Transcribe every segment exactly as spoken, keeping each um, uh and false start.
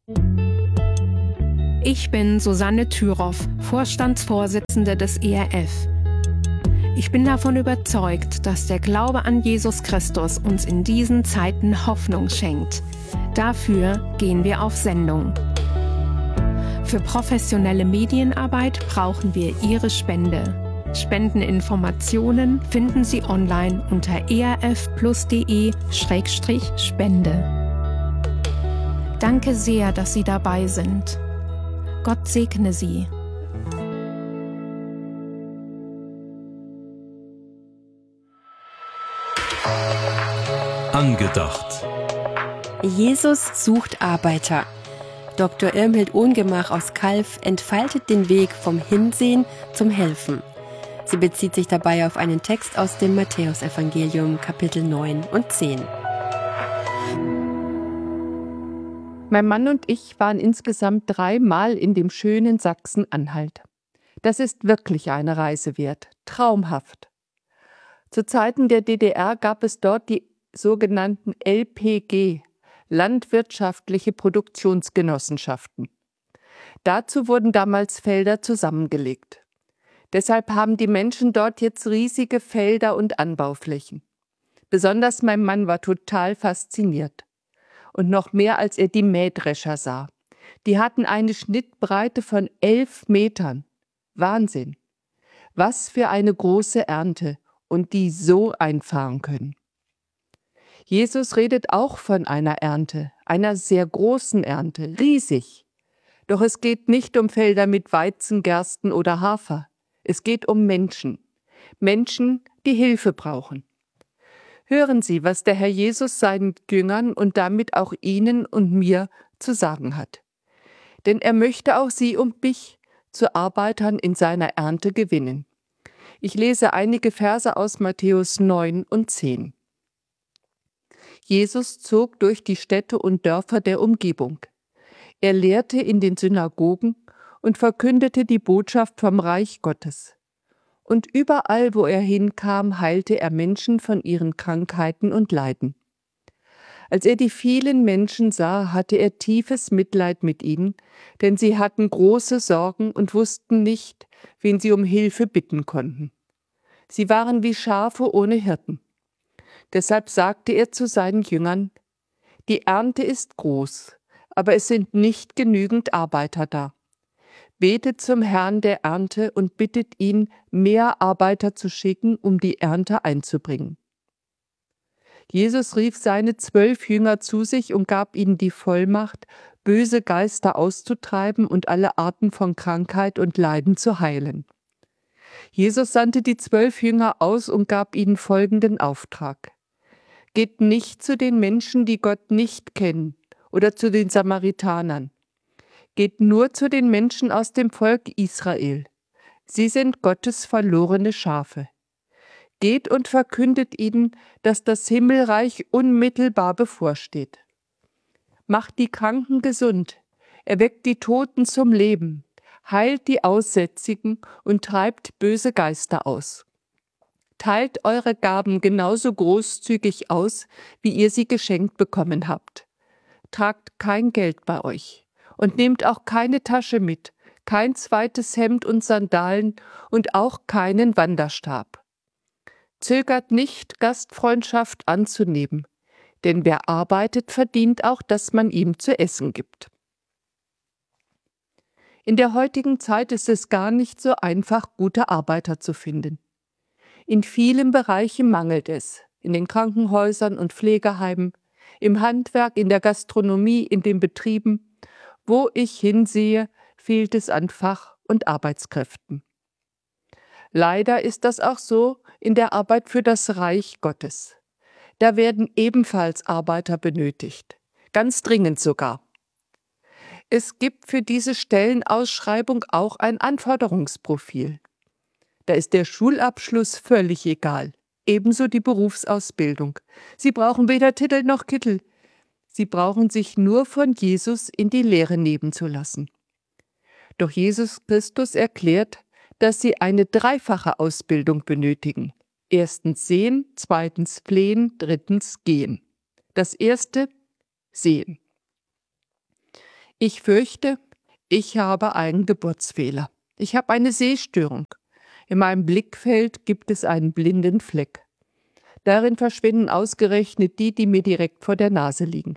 Ich bin Susanne Thüroff, Vorstandsvorsitzende des E R F. Ich bin davon überzeugt, dass der Glaube an Jesus Christus uns in diesen Zeiten Hoffnung schenkt. Dafür gehen wir auf Sendung. Für professionelle Medienarbeit brauchen wir Ihre Spende. Spendeninformationen finden Sie online unter erfplus.de Schrägstrich Spende. Danke sehr, dass Sie dabei sind. Gott segne Sie. Angedacht. Jesus sucht Arbeiter. Doktor Irmhild Ohngemach aus Calw entfaltet den Weg vom Hinsehen zum Helfen. Sie bezieht sich dabei auf einen Text aus dem Matthäusevangelium, Kapitel neun und zehn. Mein Mann und ich waren insgesamt dreimal in dem schönen Sachsen-Anhalt. Das ist wirklich eine Reise wert, traumhaft. Zu Zeiten der D D R gab es dort die sogenannten L P G, landwirtschaftliche Produktionsgenossenschaften. Dazu wurden damals Felder zusammengelegt. Deshalb haben die Menschen dort jetzt riesige Felder und Anbauflächen. Besonders mein Mann war total fasziniert. Und noch mehr, als er die Mähdrescher sah. Die hatten eine Schnittbreite von elf Metern. Wahnsinn. Was für eine große Ernte und die so einfahren können. Jesus redet auch von einer Ernte, einer sehr großen Ernte, riesig. Doch es geht nicht um Felder mit Weizen, Gersten oder Hafer. Es geht um Menschen. Menschen, die Hilfe brauchen. Hören Sie, was der Herr Jesus seinen Jüngern und damit auch Ihnen und mir zu sagen hat. Denn er möchte auch Sie und mich zu Arbeitern in seiner Ernte gewinnen. Ich lese einige Verse aus Matthäus neun und zehn. Jesus zog durch die Städte und Dörfer der Umgebung. Er lehrte in den Synagogen und verkündete die Botschaft vom Reich Gottes. Und überall, wo er hinkam, heilte er Menschen von ihren Krankheiten und Leiden. Als er die vielen Menschen sah, hatte er tiefes Mitleid mit ihnen, denn sie hatten große Sorgen und wussten nicht, wen sie um Hilfe bitten konnten. Sie waren wie Schafe ohne Hirten. Deshalb sagte er zu seinen Jüngern: Die Ernte ist groß, aber es sind nicht genügend Arbeiter da. Betet zum Herrn der Ernte und bittet ihn, mehr Arbeiter zu schicken, um die Ernte einzubringen. Jesus rief seine zwölf Jünger zu sich und gab ihnen die Vollmacht, böse Geister auszutreiben und alle Arten von Krankheit und Leiden zu heilen. Jesus sandte die zwölf Jünger aus und gab ihnen folgenden Auftrag: Geht nicht zu den Menschen, die Gott nicht kennen, oder zu den Samaritanern. Geht nur zu den Menschen aus dem Volk Israel. Sie sind Gottes verlorene Schafe. Geht und verkündet ihnen, dass das Himmelreich unmittelbar bevorsteht. Macht die Kranken gesund, erweckt die Toten zum Leben, heilt die Aussätzigen und treibt böse Geister aus. Teilt eure Gaben genauso großzügig aus, wie ihr sie geschenkt bekommen habt. Tragt kein Geld bei euch. Und nehmt auch keine Tasche mit, kein zweites Hemd und Sandalen und auch keinen Wanderstab. Zögert nicht, Gastfreundschaft anzunehmen, denn wer arbeitet, verdient auch, dass man ihm zu essen gibt. In der heutigen Zeit ist es gar nicht so einfach, gute Arbeiter zu finden. In vielen Bereichen mangelt es, in den Krankenhäusern und Pflegeheimen, im Handwerk, in der Gastronomie, in den Betrieben. Wo ich hinsehe, fehlt es an Fach- und Arbeitskräften. Leider ist das auch so in der Arbeit für das Reich Gottes. Da werden ebenfalls Arbeiter benötigt, ganz dringend sogar. Es gibt für diese Stellenausschreibung auch ein Anforderungsprofil. Da ist der Schulabschluss völlig egal, ebenso die Berufsausbildung. Sie brauchen weder Titel noch Kittel. Sie brauchen sich nur von Jesus in die Lehre nehmen zu lassen. Doch Jesus Christus erklärt, dass sie eine dreifache Ausbildung benötigen. Erstens sehen, zweitens flehen, drittens gehen. Das erste, sehen. Ich fürchte, ich habe einen Geburtsfehler. Ich habe eine Sehstörung. In meinem Blickfeld gibt es einen blinden Fleck. Darin verschwinden ausgerechnet die, die mir direkt vor der Nase liegen.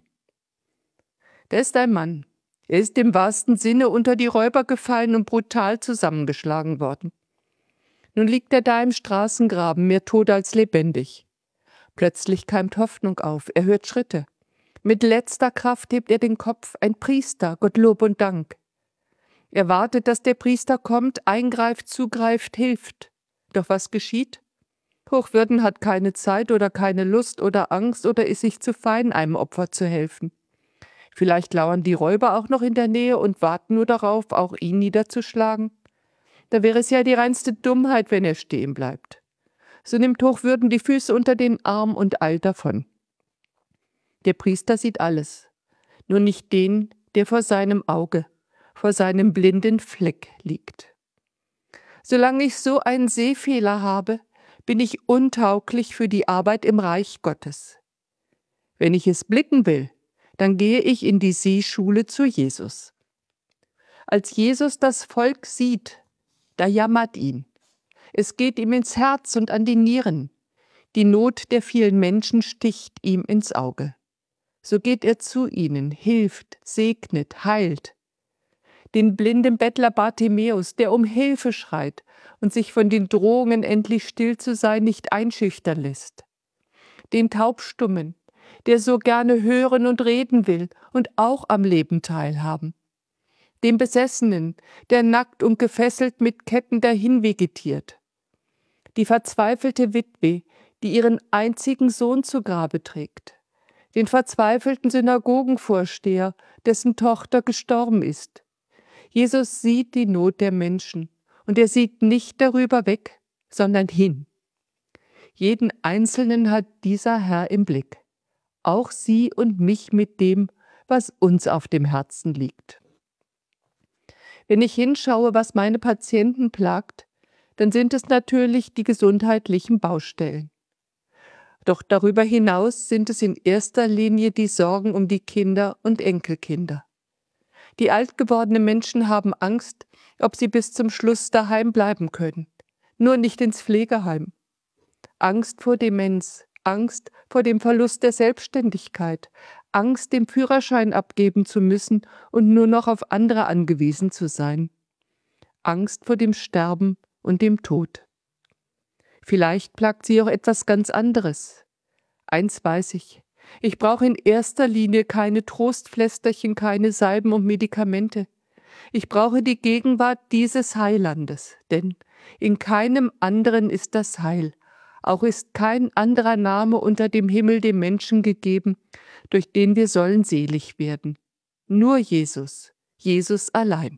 Da ist ein Mann. Er ist im wahrsten Sinne unter die Räuber gefallen und brutal zusammengeschlagen worden. Nun liegt er da im Straßengraben, mehr tot als lebendig. Plötzlich keimt Hoffnung auf, er hört Schritte. Mit letzter Kraft hebt er den Kopf, ein Priester, Gottlob und Dank. Er wartet, dass der Priester kommt, eingreift, zugreift, hilft. Doch was geschieht? Hochwürden hat keine Zeit oder keine Lust oder Angst oder ist sich zu fein, einem Opfer zu helfen. Vielleicht lauern die Räuber auch noch in der Nähe und warten nur darauf, auch ihn niederzuschlagen. Da wäre es ja die reinste Dummheit, wenn er stehen bleibt. So nimmt Hochwürden die Füße unter den Arm und eilt davon. Der Priester sieht alles, nur nicht den, der vor seinem Auge, vor seinem blinden Fleck liegt. Solange ich so einen Sehfehler habe, bin ich untauglich für die Arbeit im Reich Gottes. Wenn ich es blicken will, dann gehe ich in die Sehschule zu Jesus. Als Jesus das Volk sieht, da jammert ihn. Es geht ihm ins Herz und an die Nieren. Die Not der vielen Menschen sticht ihm ins Auge. So geht er zu ihnen, hilft, segnet, heilt. Den blinden Bettler Bartimäus, der um Hilfe schreit und sich von den Drohungen, endlich still zu sein, nicht einschüchtern lässt. Den Taubstummen, der so gerne hören und reden will und auch am Leben teilhaben. Dem Besessenen, der nackt und gefesselt mit Ketten dahin vegetiert. Die verzweifelte Witwe, die ihren einzigen Sohn zu Grabe trägt. Den verzweifelten Synagogenvorsteher, dessen Tochter gestorben ist. Jesus sieht die Not der Menschen und er sieht nicht darüber weg, sondern hin. Jeden Einzelnen hat dieser Herr im Blick, auch Sie und mich mit dem, was uns auf dem Herzen liegt. Wenn ich hinschaue, was meine Patienten plagt, dann sind es natürlich die gesundheitlichen Baustellen. Doch darüber hinaus sind es in erster Linie die Sorgen um die Kinder und Enkelkinder. Die alt gewordenen Menschen haben Angst, ob sie bis zum Schluss daheim bleiben können, nur nicht ins Pflegeheim. Angst vor Demenz, Angst vor dem Verlust der Selbstständigkeit, Angst, den Führerschein abgeben zu müssen und nur noch auf andere angewiesen zu sein. Angst vor dem Sterben und dem Tod. Vielleicht plagt sie auch etwas ganz anderes. Eins weiß ich, ich brauche in erster Linie keine Trostpflästerchen, keine Salben und Medikamente. Ich brauche die Gegenwart dieses Heilandes, denn in keinem anderen ist das Heil. Auch ist kein anderer Name unter dem Himmel dem Menschen gegeben, durch den wir sollen selig werden. Nur Jesus, Jesus allein.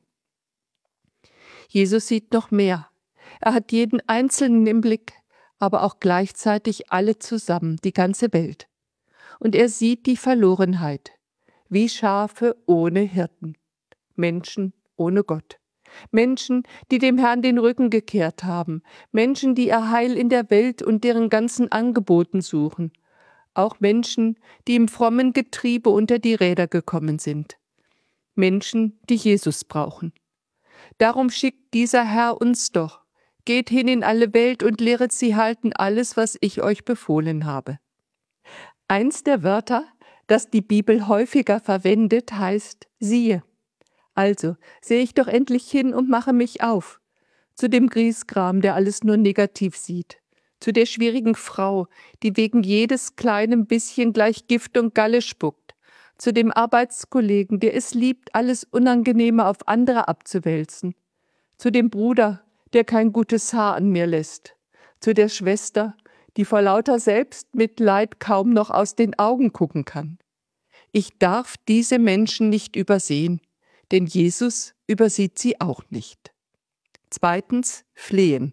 Jesus sieht noch mehr. Er hat jeden Einzelnen im Blick, aber auch gleichzeitig alle zusammen, die ganze Welt. Und er sieht die Verlorenheit, wie Schafe ohne Hirten, Menschen ohne Gott. Menschen, die dem Herrn den Rücken gekehrt haben, Menschen, die ihr Heil in der Welt und deren ganzen Angeboten suchen, auch Menschen, die im frommen Getriebe unter die Räder gekommen sind, Menschen, die Jesus brauchen. Darum schickt dieser Herr uns doch, geht hin in alle Welt und lehret sie halten alles, was ich euch befohlen habe. Eins der Wörter, das die Bibel häufiger verwendet, heißt siehe. Also sehe ich doch endlich hin und mache mich auf. Zu dem Griesgram, der alles nur negativ sieht. Zu der schwierigen Frau, die wegen jedes kleinen bisschen gleich Gift und Galle spuckt. Zu dem Arbeitskollegen, der es liebt, alles Unangenehme auf andere abzuwälzen. Zu dem Bruder, der kein gutes Haar an mir lässt. Zu der Schwester, die vor lauter Selbstmitleid kaum noch aus den Augen gucken kann. Ich darf diese Menschen nicht übersehen, denn Jesus übersieht sie auch nicht. Zweitens, flehen.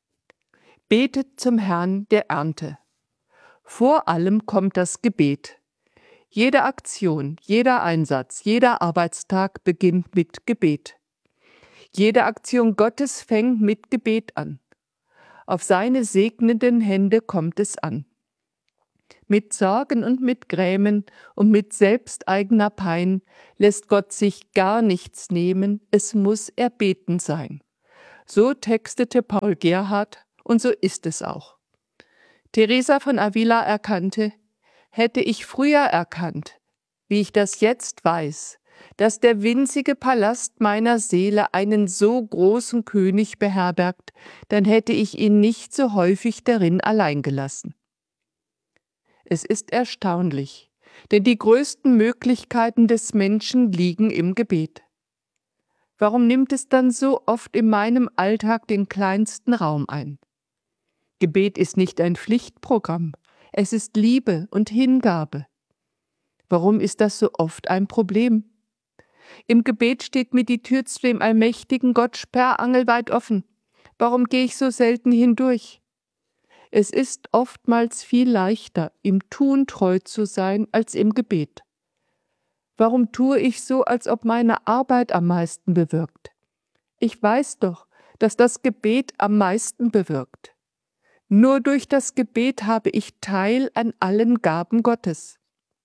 Betet zum Herrn der Ernte. Vor allem kommt das Gebet. Jede Aktion, jeder Einsatz, jeder Arbeitstag beginnt mit Gebet. Jede Aktion Gottes fängt mit Gebet an. Auf seine segnenden Hände kommt es an. Mit Sorgen und mit Grämen und mit selbsteigener Pein lässt Gott sich gar nichts nehmen, es muss erbeten sein. So textete Paul Gerhardt und so ist es auch. Teresa von Avila erkannte, hätte ich früher erkannt, wie ich das jetzt weiß, dass der winzige Palast meiner Seele einen so großen König beherbergt, dann hätte ich ihn nicht so häufig darin allein gelassen. Es ist erstaunlich, denn die größten Möglichkeiten des Menschen liegen im Gebet. Warum nimmt es dann so oft in meinem Alltag den kleinsten Raum ein? Gebet ist nicht ein Pflichtprogramm, es ist Liebe und Hingabe. Warum ist das so oft ein Problem? Im Gebet steht mir die Tür zu dem allmächtigen Gott sperrangelweit offen. Warum gehe ich so selten hindurch? Es ist oftmals viel leichter, im Tun treu zu sein, als im Gebet. Warum tue ich so, als ob meine Arbeit am meisten bewirkt? Ich weiß doch, dass das Gebet am meisten bewirkt. Nur durch das Gebet habe ich Teil an allen Gaben Gottes.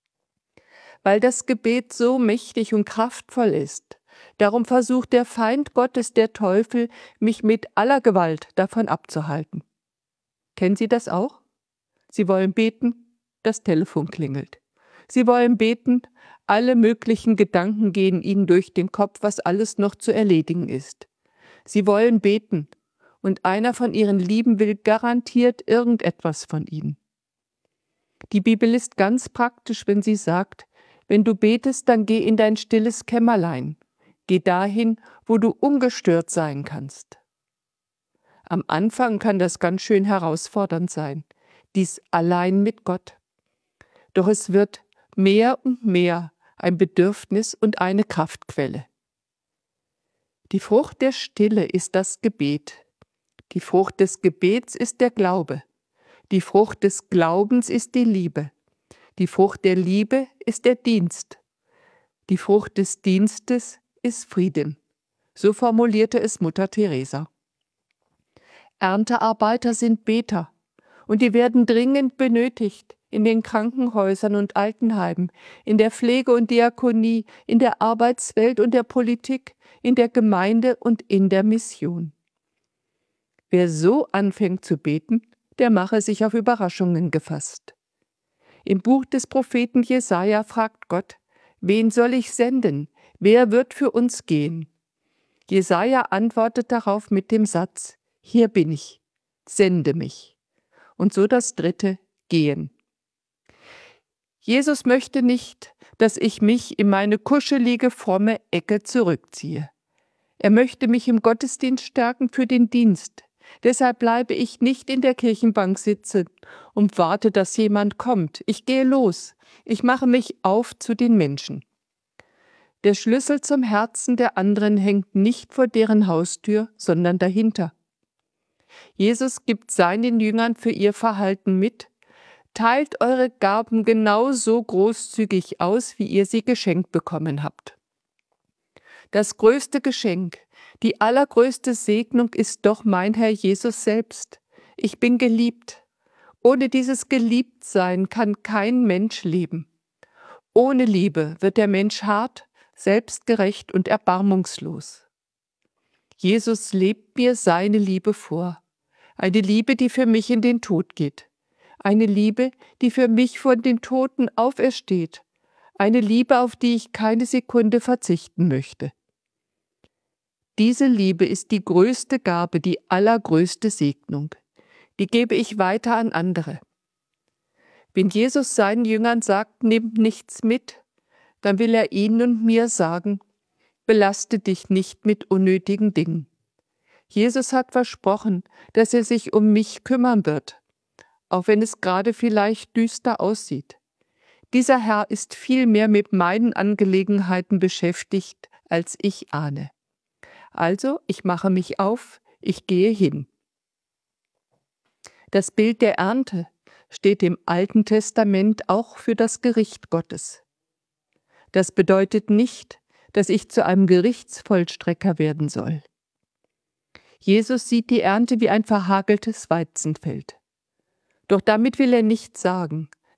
Weil das Gebet so mächtig und kraftvoll ist, darum versucht der Feind Gottes, der Teufel, mich mit aller Gewalt davon abzuhalten. Kennen Sie das auch? Sie wollen beten, das Telefon klingelt. Sie wollen beten, alle möglichen Gedanken gehen Ihnen durch den Kopf, was alles noch zu erledigen ist. Sie wollen beten und einer von Ihren Lieben will garantiert irgendetwas von Ihnen. Die Bibel ist ganz praktisch, wenn sie sagt, wenn du betest, dann geh in dein stilles Kämmerlein. Geh dahin, wo du ungestört sein kannst. Am Anfang kann das ganz schön herausfordernd sein, dies allein mit Gott. Doch es wird mehr und mehr ein Bedürfnis und eine Kraftquelle. Die Frucht der Stille ist das Gebet. Die Frucht des Gebets ist der Glaube. Die Frucht des Glaubens ist die Liebe. Die Frucht der Liebe ist der Dienst. Die Frucht des Dienstes ist Frieden. So formulierte es Mutter Teresa. Erntearbeiter sind Beter und die werden dringend benötigt in den Krankenhäusern und Altenheimen, in der Pflege und Diakonie, in der Arbeitswelt und der Politik, in der Gemeinde und in der Mission. Wer so anfängt zu beten, der mache sich auf Überraschungen gefasst. Im Buch des Propheten Jesaja fragt Gott, wen soll ich senden? Wer wird für uns gehen? Jesaja antwortet darauf mit dem Satz, hier bin ich, sende mich. Und so das dritte, gehen. Jesus möchte nicht, dass ich mich in meine kuschelige, fromme Ecke zurückziehe. Er möchte mich im Gottesdienst stärken für den Dienst. Deshalb bleibe ich nicht in der Kirchenbank sitzen und warte, dass jemand kommt. Ich gehe los. Ich mache mich auf zu den Menschen. Der Schlüssel zum Herzen der anderen hängt nicht vor deren Haustür, sondern dahinter. Jesus gibt seinen Jüngern für ihr Verhalten mit, teilt eure Gaben genauso großzügig aus, wie ihr sie geschenkt bekommen habt. Das größte Geschenk, die allergrößte Segnung ist doch mein Herr Jesus selbst. Ich bin geliebt. Ohne dieses Geliebtsein kann kein Mensch leben. Ohne Liebe wird der Mensch hart, selbstgerecht und erbarmungslos. Jesus lebt mir seine Liebe vor. Eine Liebe, die für mich in den Tod geht. Eine Liebe, die für mich von den Toten aufersteht. Eine Liebe, auf die ich keine Sekunde verzichten möchte. Diese Liebe ist die größte Gabe, die allergrößte Segnung. Die gebe ich weiter an andere. Wenn Jesus seinen Jüngern sagt, nehmt nichts mit, dann will er ihnen und mir sagen, belaste dich nicht mit unnötigen Dingen. Jesus hat versprochen, dass er sich um mich kümmern wird, auch wenn es gerade vielleicht düster aussieht. Dieser Herr ist viel mehr mit meinen Angelegenheiten beschäftigt, als ich ahne. Also, ich mache mich auf, ich gehe hin. Das Bild der Ernte steht im Alten Testament auch für das Gericht Gottes. Das bedeutet nicht, dass ich zu einem Gerichtsvollstrecker werden soll. Jesus sieht die Ernte wie ein verhageltes Weizenfeld. Doch damit will er nicht sagen,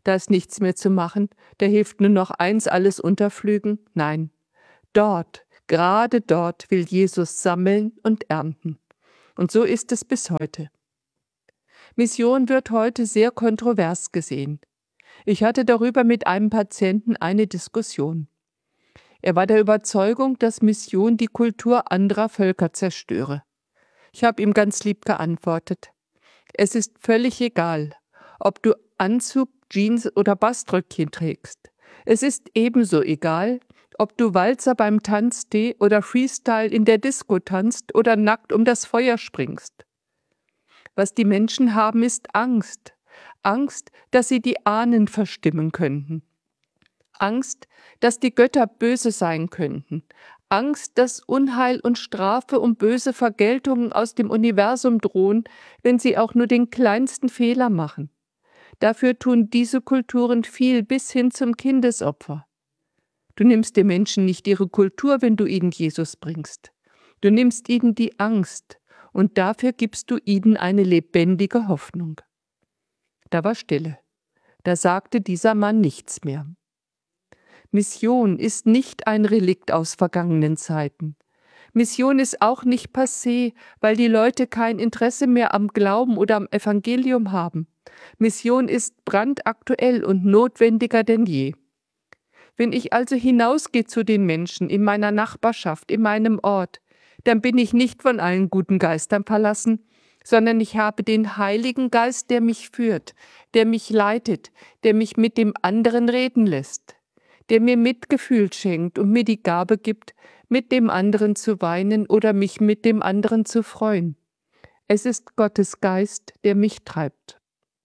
Da ist nichts mehr zu machen, da hilft nur noch eins, alles unterpflügen. Nein, dort, gerade dort will Jesus sammeln und ernten. Und so ist es bis heute. Mission wird heute sehr kontrovers gesehen. Ich hatte darüber mit einem Patienten eine Diskussion. Er war der Überzeugung, dass Mission die Kultur anderer Völker zerstöre. Ich habe ihm ganz lieb geantwortet: Es ist völlig egal, ob du Anzug, Jeans oder Baströckchen trägst. Es ist ebenso egal, ob du Walzer beim Tanztee oder Freestyle in der Disco tanzt oder nackt um das Feuer springst. Was die Menschen haben, ist Angst. Angst, dass sie die Ahnen verstimmen könnten. Angst, dass die Götter böse sein könnten. Angst, dass Unheil und Strafe und böse Vergeltungen aus dem Universum drohen, wenn sie auch nur den kleinsten Fehler machen. Dafür tun diese Kulturen viel, bis hin zum Kindesopfer. Du nimmst den Menschen nicht ihre Kultur, wenn du ihnen Jesus bringst. Du nimmst ihnen die Angst und dafür gibst du ihnen eine lebendige Hoffnung. Da war Stille. Da sagte dieser Mann nichts mehr. Mission ist nicht ein Relikt aus vergangenen Zeiten. Mission ist auch nicht passé, weil die Leute kein Interesse mehr am Glauben oder am Evangelium haben. Mission ist brandaktuell und notwendiger denn je. Wenn ich also hinausgehe zu den Menschen in meiner Nachbarschaft, in meinem Ort, dann bin ich nicht von allen guten Geistern verlassen, sondern ich habe den Heiligen Geist, der mich führt, der mich leitet, der mich mit dem anderen reden lässt, der mir Mitgefühl schenkt und mir die Gabe gibt, mit dem anderen zu weinen oder mich mit dem anderen zu freuen. Es ist Gottes Geist, der mich treibt.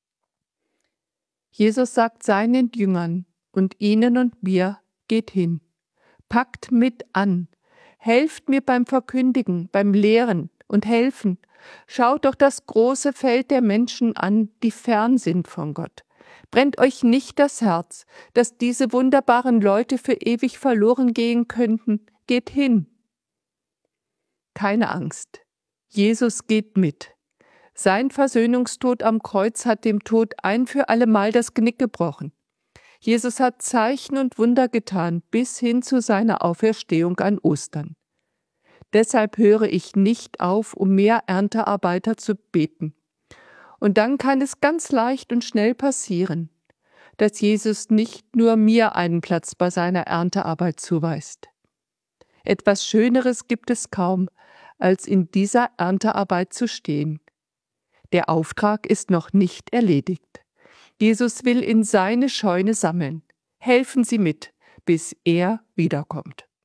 Jesus sagt seinen Jüngern und ihnen und mir: Geht hin, packt mit an, helft mir beim Verkündigen, beim Lehren und Helfen. Schaut doch das große Feld der Menschen an, die fern sind von Gott. Brennt euch nicht das Herz, dass diese wunderbaren Leute für ewig verloren gehen könnten. Geht hin. Keine Angst. Jesus geht mit. Sein Versöhnungstod am Kreuz hat dem Tod ein für allemal das Genick gebrochen. Jesus hat Zeichen und Wunder getan, bis hin zu seiner Auferstehung an Ostern. Deshalb höre ich nicht auf, um mehr Erntearbeiter zu beten. Und dann kann es ganz leicht und schnell passieren, dass Jesus nicht nur mir einen Platz bei seiner Erntearbeit zuweist. Etwas Schöneres gibt es kaum, als in dieser Erntearbeit zu stehen. Der Auftrag ist noch nicht erledigt. Jesus will in seine Scheune sammeln. Helfen Sie mit, bis er wiederkommt.